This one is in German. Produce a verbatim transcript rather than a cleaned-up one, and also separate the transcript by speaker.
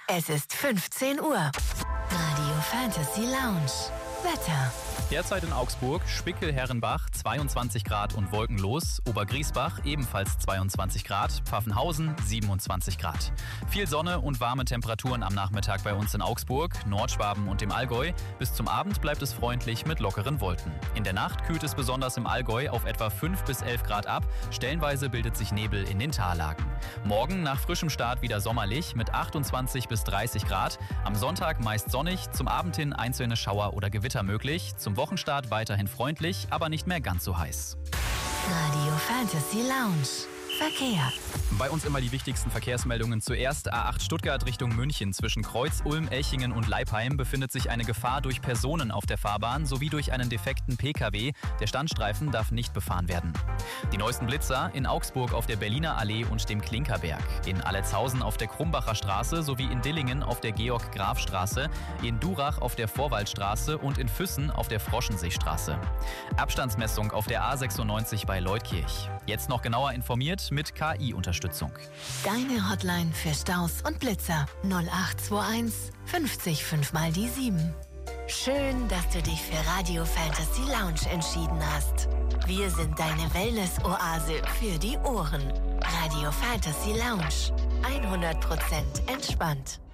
Speaker 1: Es ist fünfzehn Uhr. Radio Fantasy Lounge. Wetter.
Speaker 2: Derzeit in Augsburg, Spickel-Herrenbach zweiundzwanzig Grad und wolkenlos, Obergriesbach ebenfalls zweiundzwanzig Grad, Pfaffenhausen siebenundzwanzig Grad. Viel Sonne und warme Temperaturen am Nachmittag bei uns in Augsburg, Nordschwaben und dem Allgäu. Bis zum Abend bleibt es freundlich mit lockeren Wolken. In der Nacht kühlt es besonders im Allgäu auf etwa fünf bis elf Grad ab, stellenweise bildet sich Nebel in den Tallagen. Morgen nach frischem Start wieder sommerlich mit achtundzwanzig bis dreißig Grad, am Sonntag meist sonnig, zum Abend hin einzelne Schauer oder Gewitter möglich, zum Wochenstart weiterhin freundlich, aber nicht mehr ganz so heiß.
Speaker 1: Radio Fantasy Lounge. Verkehr.
Speaker 2: Bei uns immer die wichtigsten Verkehrsmeldungen. Zuerst A acht Stuttgart Richtung München. Zwischen Kreuz, Ulm, Elchingen und Leipheim befindet sich eine Gefahr durch Personen auf der Fahrbahn sowie durch einen defekten P K W. Der Standstreifen darf nicht befahren werden. Die neuesten Blitzer in Augsburg auf der Berliner Allee und dem Klinkerberg, in Alletshausen auf der Krumbacher Straße sowie in Dillingen auf der Georg-Graf-Straße, in Durach auf der Vorwaldstraße und in Füssen auf der Froschenseestraße. Abstandsmessung auf der A sechsundneunzig bei Leutkirch. Jetzt noch genauer informiert mit K I-Unterstützung.
Speaker 1: Deine Hotline für Staus und Blitzer null acht zwei eins fünfzig fünf mal die sieben. Schön, dass du dich für Radio Fantasy Lounge entschieden hast. Wir sind deine Wellness-Oase für die Ohren. Radio Fantasy Lounge. hundert Prozent entspannt.